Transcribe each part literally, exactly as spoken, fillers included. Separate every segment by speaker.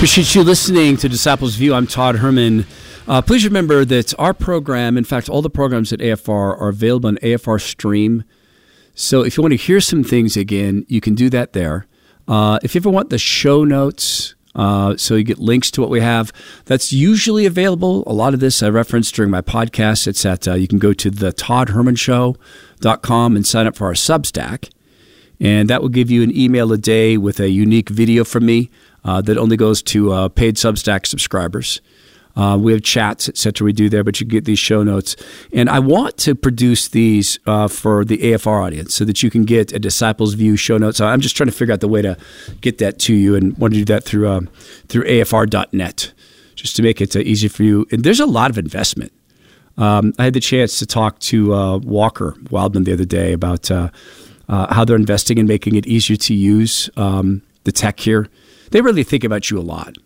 Speaker 1: Appreciate you listening to Disciples View. I'm Todd Herman. Uh, please remember that our program, in fact, all the programs at A F R are available on A F R Stream. So if you want to hear some things again, you can do that there. Uh, if you ever want the show notes, uh, so you get links to what we have, that's usually available. A lot of this I referenced during my podcast. It's at, uh, you can go to the todd herman show dot com and sign up for our Substack. And that will give you an email a day with a unique video from me uh, that only goes to uh, paid Substack subscribers. Uh, we have chats, et cetera, we do there, but you get these show notes. And I want to produce these uh, for the A F R audience so that you can get a Disciples View show notes. I'm just trying to figure out the way to get that to you, and want to do that through um, through A F R dot net, just to make it uh, easy for you. And there's a lot of investment. Um, I had the chance to talk to uh, Walker Wildman the other day about uh, uh, how they're investing in making it easier to use um, the tech here. They really think about you a lot.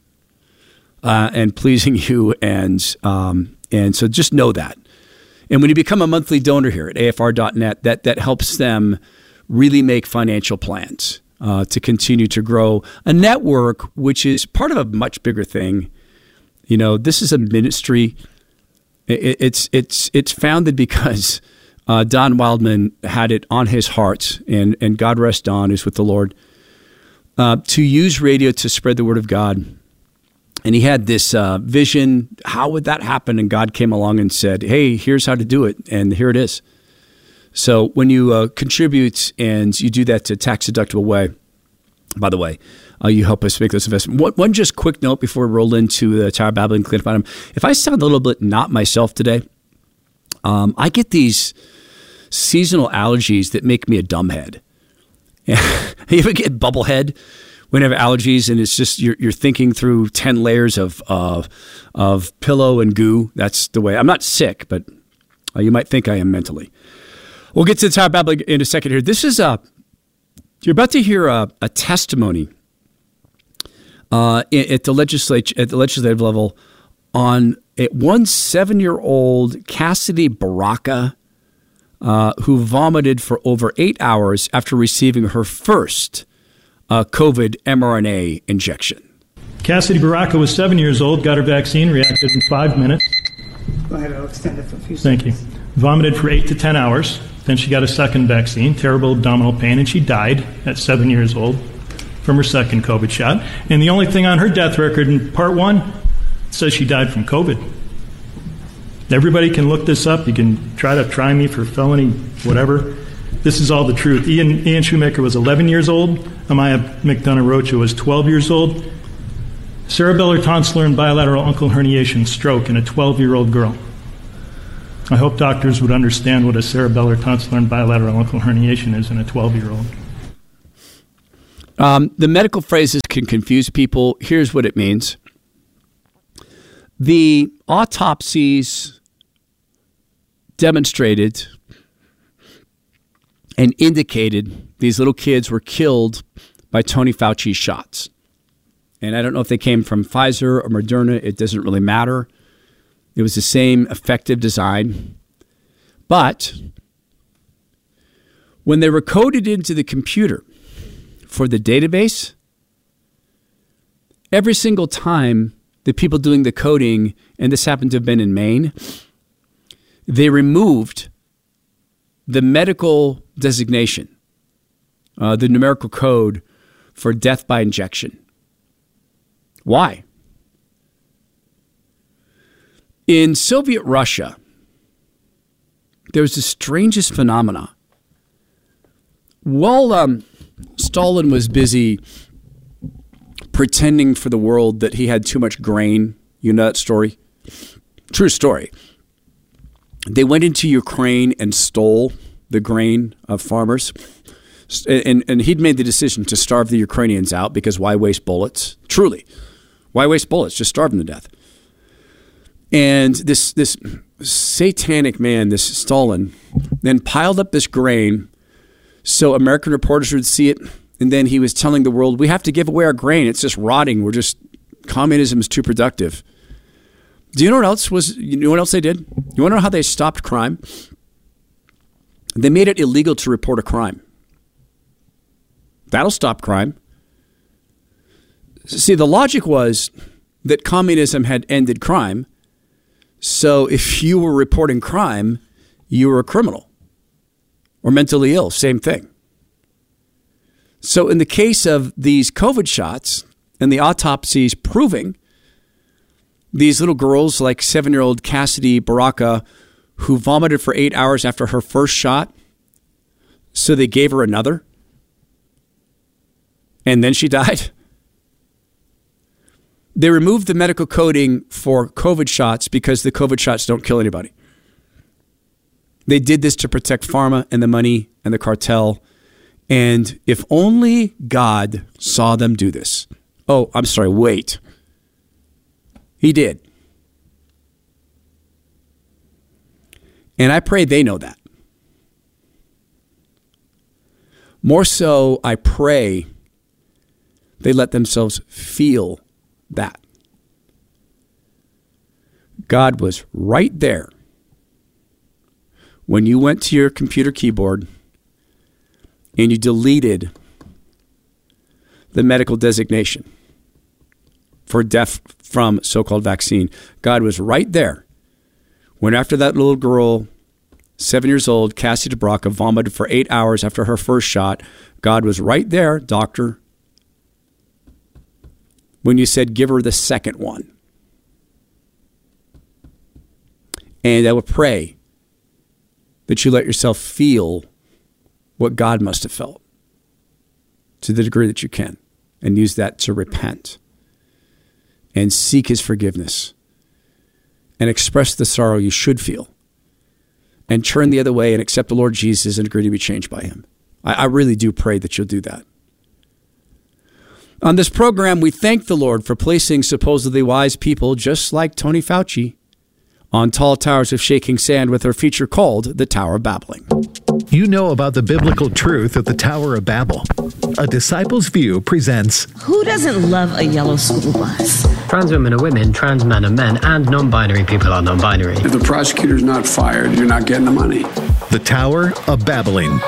Speaker 1: Uh, and pleasing you, and um, and so just know that. And when you become a monthly donor here at A F R dot net, that that helps them really make financial plans uh, to continue to grow a network, which is part of a much bigger thing. You know, this is a ministry. It, it's it's it's founded because uh, Don Wildman had it on his heart, and and God rest Don, who's with the Lord, uh, to use radio to spread the word of God. And he had this uh, vision, how would that happen? And God came along and said, hey, here's how to do it. And here it is. So when you uh, contribute and you do that to a tax-deductible way, by the way, uh, you help us make those investments. One, one just quick note before we roll into the Tower of Babylon Clean Up Item. If I sound a little bit not myself today, um, I get these seasonal allergies that make me a dumbhead. You ever get bubblehead? When you have allergies and it's just you're, you're thinking through ten layers of uh, of pillow and goo. That's the way. I'm not sick, but uh, you might think I am mentally. We'll get to the Tower of Babylon in a second here. This is a you're about to hear a, a testimony uh, at the legislature at the legislative level on a, one seven year old Cassidy Baraka uh, who vomited for over eight hours after receiving her first Uh, COVID mRNA injection.
Speaker 2: Cassidy Baraka was seven years old, got her vaccine, reacted in five minutes.
Speaker 3: Go ahead, I'll extend it for a few
Speaker 2: Thank
Speaker 3: seconds.
Speaker 2: you. Vomited for eight to ten hours. Then she got a second vaccine, terrible abdominal pain, and she died at seven years old from her second COVID shot. And the only thing on her death record in part one says she died from COVID. Everybody can look this up. You can try to try me for felony whatever. This is all the truth. Ian, Ian Shoemaker was eleven years old. Amaya McDonough Rocha was twelve years old. Cerebellar tonsillar and bilateral uncal herniation stroke in a twelve-year-old girl. I hope doctors would understand what a cerebellar tonsillar and bilateral uncal herniation is in a twelve-year-old.
Speaker 1: Um, the medical phrases can confuse people. Here's what it means. The autopsies demonstrated and indicated these little kids were killed by Tony Fauci's shots. And I don't know if they came from Pfizer or Moderna. It doesn't really matter. It was the same effective design. But when they were coded into the computer for the database, every single time the people doing the coding, and this happened to have been in Maine, they removed the medical designation, uh, the numerical code for death by injection. Why? In Soviet Russia, there was the strangest phenomena. While um, Stalin was busy pretending for the world that he had too much grain, you know that story? True story. They went into Ukraine and stole the grain of farmers. And, and he'd made the decision to starve the Ukrainians out because why waste bullets? Truly. Why waste bullets? Just starve them to death. And this this satanic man, this Stalin, then piled up this grain so American reporters would see it. And then he was telling the world, we have to give away our grain. It's just rotting. We're just, communism is too productive. Do you know what else was, you know what else they did? You want to know how they stopped crime? They made it illegal to report a crime. That'll stop crime. See, the logic was that communism had ended crime. So if you were reporting crime, you were a criminal or mentally ill, same thing. So in the case of these COVID shots and the autopsies proving these little girls like seven-year-old Cassidy Baraka, who vomited for eight hours after her first shot, so they gave her another, and then she died. They removed the medical coding for COVID shots because the COVID shots don't kill anybody. They did this to protect pharma and the money and the cartel. And if only God saw them do this. Oh, I'm sorry, wait. He did. And I pray they know that. More so, I pray they let themselves feel that. God was right there when you went to your computer keyboard and you deleted the medical designation for death from so-called vaccine. God was right there when, after that little girl, seven years old, Cassidy Baraka, vomited for eight hours after her first shot. God was right there, doctor, when you said, give her the second one. And I would pray that you let yourself feel what God must have felt to the degree that you can, and use that to repent and seek his forgiveness and express the sorrow you should feel and turn the other way and accept the Lord Jesus and agree to be changed by him. I, I really do pray that you'll do that. On this program, we thank the Lord for placing supposedly wise people just like Tony Fauci on tall towers of shaking sand with our feature called The Tower of Babbling.
Speaker 4: You know about the biblical truth of the Tower of Babel. A Disciples View presents
Speaker 5: Who doesn't love a yellow school bus?
Speaker 6: Trans women are women, trans men are men, and non-binary people are non-binary.
Speaker 7: If the prosecutor's not fired, you're not getting the money.
Speaker 4: The Tower of Babbling.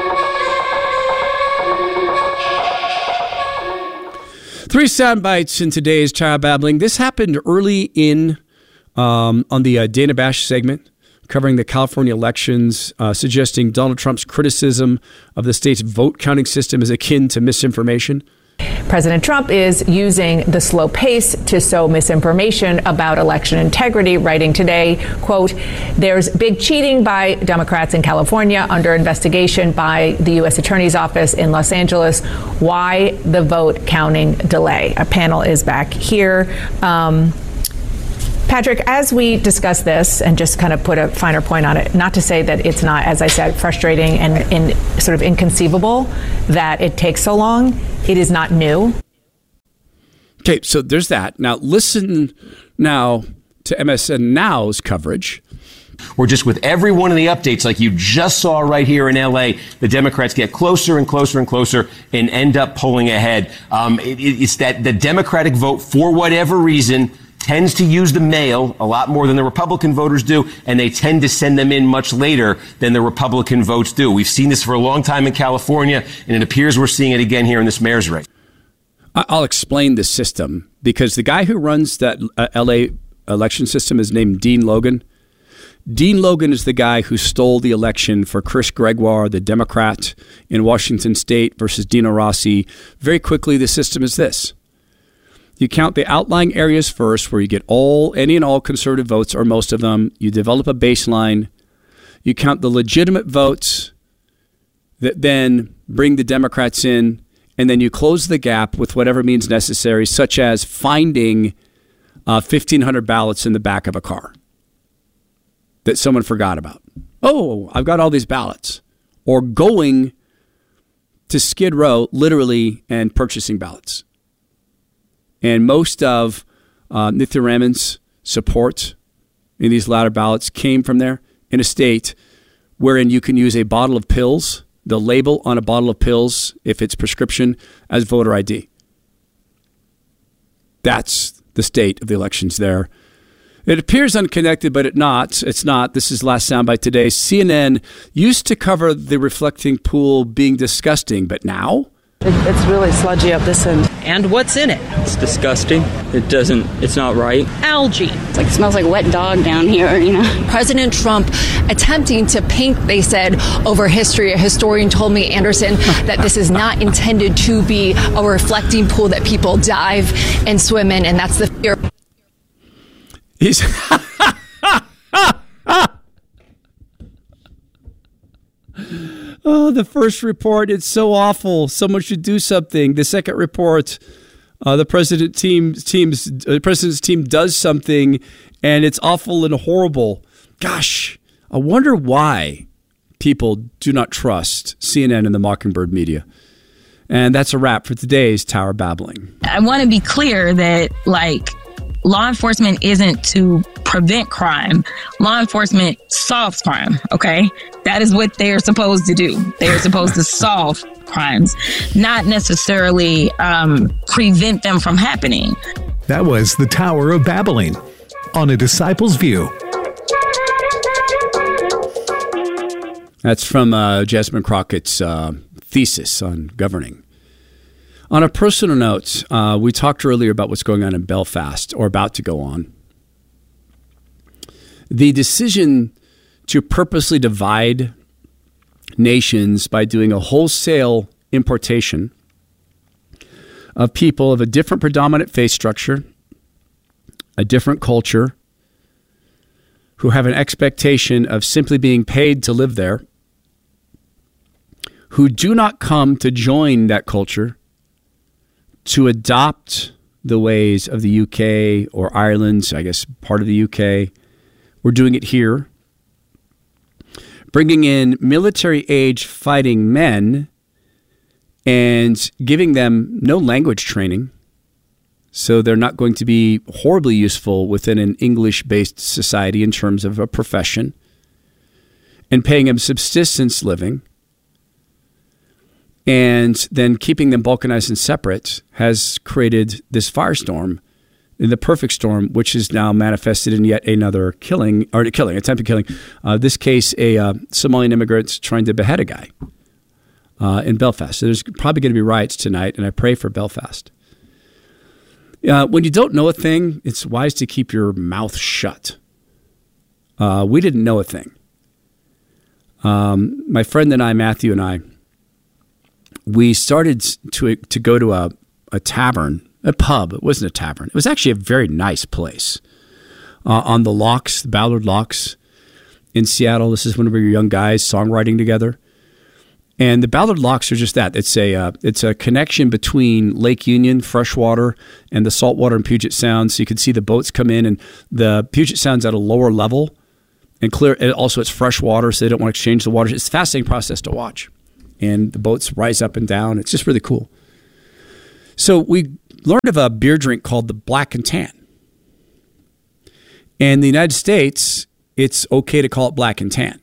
Speaker 1: Three sound bites in today's Tower of Babbling. This happened early in um, on the uh, Dana Bash segment, covering the California elections, uh, suggesting Donald Trump's criticism of the state's vote counting system is akin to misinformation.
Speaker 8: President Trump is using the slow pace to sow misinformation about election integrity, writing today, quote, there's big cheating by Democrats in California under investigation by the U S Attorney's Office in Los Angeles. Why the vote counting delay? Our panel is back here. Um, Patrick, as we discuss this and just kind of put a finer point on it, not to say that it's not, as I said, frustrating and, and sort of inconceivable that it takes so long. It is not new.
Speaker 1: Okay, so there's that. Now listen now to M S N Now's coverage.
Speaker 9: Or just with every one of the updates, like you just saw right here in L A, the Democrats get closer and closer and closer and end up pulling ahead. Um, it, it's that the Democratic vote, for whatever reason, tends to use the mail a lot more than the Republican voters do, and they tend to send them in much later than the Republican votes do. We've seen this for a long time in California, and it appears we're seeing it again here in this mayor's race.
Speaker 1: I'll explain the system, because the guy who runs that uh, L A election system is named Dean Logan. Dean Logan is the guy who stole the election for Chris Gregoire, the Democrat in Washington State, versus Dino Rossi. Very quickly, the system is this. You count the outlying areas first, where you get all, any and all conservative votes, or most of them. You develop a baseline. You count the legitimate votes that then bring the Democrats in, and then you close the gap with whatever means necessary, such as finding uh, fifteen hundred ballots in the back of a car that someone forgot about. Oh, I've got all these ballots. Or going to Skid Row, literally, and purchasing ballots. And most of uh, Nithya Raman's support in these latter ballots came from there, in a state wherein you can use a bottle of pills, the label on a bottle of pills, if it's prescription, as voter I D. That's the state of the elections there. It appears unconnected, but it not. It's not. This is last soundbite today. C N N used to cover the reflecting pool being disgusting, but now
Speaker 10: It's really sludgy up this end.
Speaker 11: And what's in it?
Speaker 12: It's disgusting. It doesn't, it's not right.
Speaker 11: Algae.
Speaker 13: It's like, it smells like wet dog down here, you know.
Speaker 14: President Trump attempting to paint, they said, over history. A historian told me, Anderson, that this is not intended to be a reflecting pool that people dive and swim in, and that's the fear.
Speaker 1: He's... Oh, the first report, it's so awful. Someone should do something. The second report, uh, the president team, teams, uh, president's team does something, and it's awful and horrible. Gosh, I wonder why people do not trust C N N and the Mockingbird media. And that's a wrap for today's Tower Babbling.
Speaker 15: I want to be clear that, like, law enforcement isn't to prevent crime. Law enforcement solves crime, okay? That is what they're supposed to do. They're supposed to solve crimes, not necessarily um, prevent them from happening.
Speaker 4: That was the Tower of Babbling on A Disciple's View.
Speaker 1: That's from uh, Jasmine Crockett's uh, thesis on governing. On a personal note, uh, we talked earlier about what's going on in Belfast, or about to go on. The decision to purposely divide nations by doing a wholesale importation of people of a different predominant faith structure, a different culture, who have an expectation of simply being paid to live there, who do not come to join that culture, to adopt the ways of the U K or Ireland, I guess part of the U K. We're doing it here. Bringing in military-age fighting men and giving them no language training, so they're not going to be horribly useful within an English-based society in terms of a profession, and paying them subsistence living, and then keeping them balkanized and separate has created this firestorm, in the perfect storm, which is now manifested in yet another killing, or killing, attempted killing. Uh, this case, a uh, Somalian immigrant trying to behead a guy uh, in Belfast. So there's probably going to be riots tonight, and I pray for Belfast. Uh, when you don't know a thing, it's wise to keep your mouth shut. Uh, we didn't know a thing. Um, my friend and I, Matthew and I, we started to to go to a, a tavern, a pub. It wasn't a tavern. It was actually a very nice place uh, on the Locks, the Ballard Locks in Seattle. This is when we were young guys songwriting together. And the Ballard Locks are just that. It's a uh, it's a connection between Lake Union, freshwater, and the saltwater in Puget Sound. So you can see the boats come in, and the Puget Sound's at a lower level, and clear. And also, it's freshwater, so they don't want to exchange the water. It's a fascinating process to watch, and the boats rise up and down. It's just really cool. So we learned of a beer drink called the Black and Tan. In the United States, it's okay to call it Black and Tan.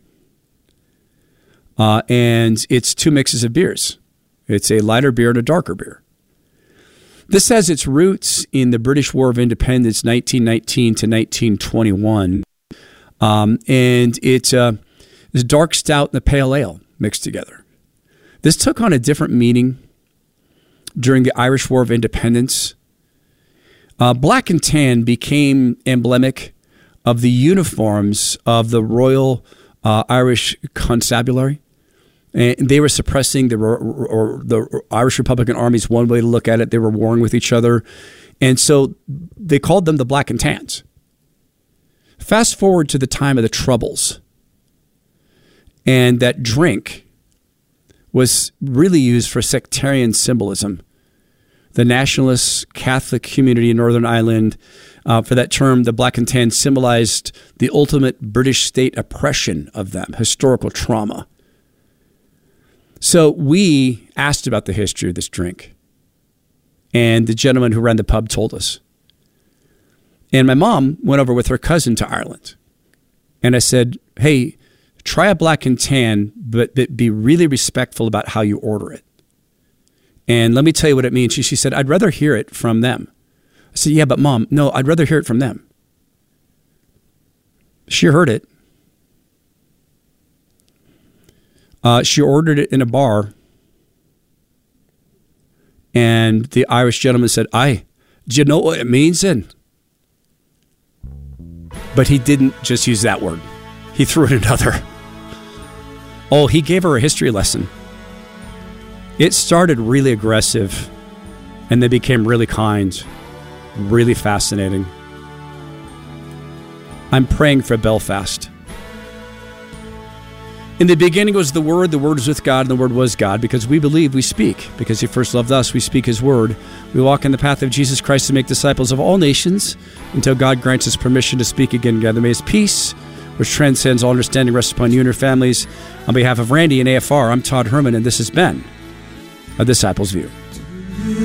Speaker 1: Uh, and it's two mixes of beers. It's a lighter beer and a darker beer. This has its roots in the British War of Independence, nineteen nineteen to nineteen twenty-one. Um, and it's uh, this dark stout and the pale ale mixed together. This took on a different meaning during the Irish War of Independence. Uh, Black and Tan became emblematic of the uniforms of the Royal uh, Irish Constabulary. And they were suppressing the, or the Irish Republican armies. One way to look at it, they were warring with each other. And so they called them the Black and Tans. Fast forward to the time of the Troubles. And that drink was really used for sectarian symbolism. The nationalist Catholic community in Northern Ireland, uh, for that term, the Black and Tan symbolized the ultimate British state oppression of them, historical trauma. So we asked about the history of this drink, and the gentleman who ran the pub told us. And my mom went over with her cousin to Ireland, and I said, hey, try a Black and Tan, but, but be really respectful about how you order it. And let me tell you what it means. She, she said, I'd rather hear it from them. I said, yeah, but Mom, no, I'd rather hear it from them. She heard it. Uh, she ordered it in a bar. And the Irish gentleman said, aye, do you know what it means then? But he didn't just use that word. He threw in another. Oh, he gave her a history lesson. It started really aggressive, and then became really kind, really fascinating. I'm praying for Belfast. In the beginning was the Word, the Word was with God, and the Word was God. Because we believe, we speak. Because He first loved us, we speak His Word. We walk in the path of Jesus Christ to make disciples of all nations until God grants us permission to speak again together. May His peace, which transcends all understanding, rest upon you and your families. On behalf of Randy and A F R, I'm Todd Herman, and this has been A Disciple's View.